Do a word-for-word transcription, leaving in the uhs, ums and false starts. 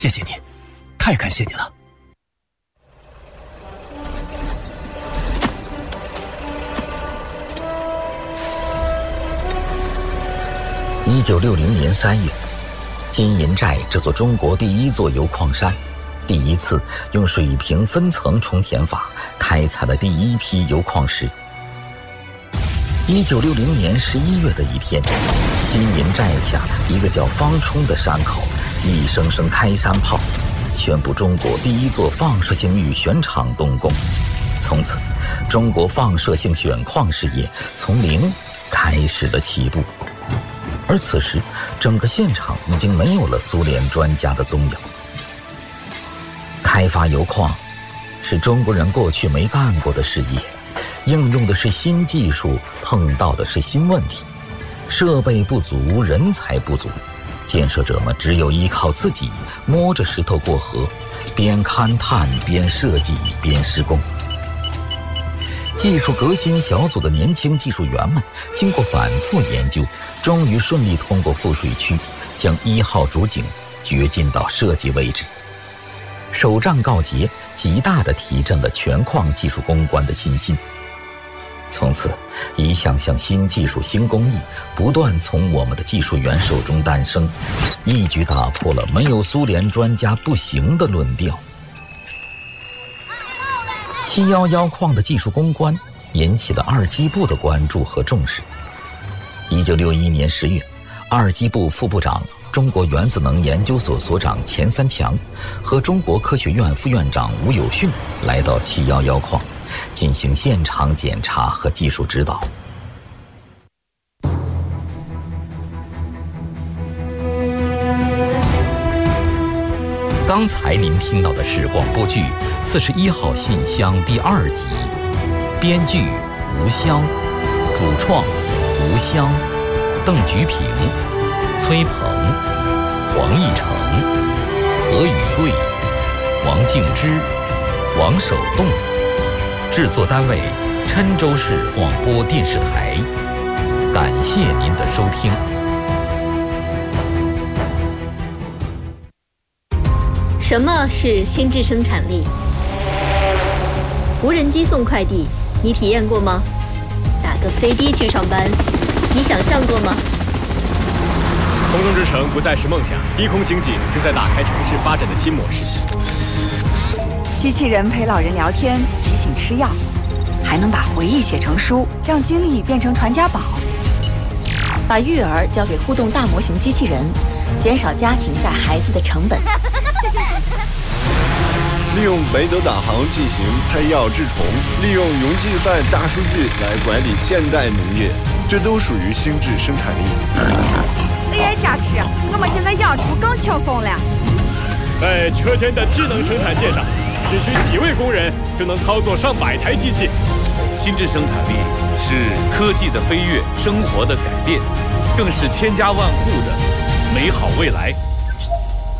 谢谢你，太感谢你了。 一九六零年三月，金银寨这座中国第一座油矿山，第一次用水平分层充填法开采了第一批油矿石。一九六零年十一月的一天，金银寨下一个叫方冲的山口，一声声开山炮，宣布中国第一座放射性预选厂动工。从此，中国放射性选矿事业从零开始了起步。而此时，整个现场已经没有了苏联专家的踪影。开发油矿是中国人过去没干过的事业，应用的是新技术，碰到的是新问题，设备不足，人才不足，建设者们只有依靠自己，摸着石头过河，边勘探边设计边施工。技术革新小组的年轻技术员们经过反复研究，终于顺利通过富水区，将一号主井掘进到设计位置。首仗告捷，极大地提振了全矿技术攻关的信心。从此，一项项新技术、新工艺不断从我们的技术员手中诞生，一举打破了没有苏联专家不行的论调。七一一矿的技术攻关引起了二机部的关注和重视。一九六一年十月，二机部副部长、中国原子能研究所所长钱三强和中国科学院副院长吴有训来到七一一矿，进行现场检查和技术指导。刚才您听到的是广播剧《四十一号信箱》第二集，编剧吴湘，主创吴湘、邓菊平、崔鹏、黄义成、何宇贵、王静之、王守栋，制作单位郴州市广播电视台。感谢您的收听。 什么是心智生产力？无人机送快递，你体验过吗？打个飞的去上班，你想象过吗？ 空中之城不再是梦想，低空经济正在打开城市发展的新模式。 机器人陪老人聊天，提醒吃药，还能把回忆写成书，让经历变成传家宝。 把育儿交给互动大模型机器人，减少家庭带孩子的成本。 利用北斗导航进行配药治虫，利用云计算大数据来管理现代农业，这都属于心智生产力。 A I 加持，我们现在养猪更轻松了。 在车间的智能生产线上，只需几位工人就能操作上百台机器。 心智生产力是科技的飞跃，生活的改变，更是千家万户的美好未来。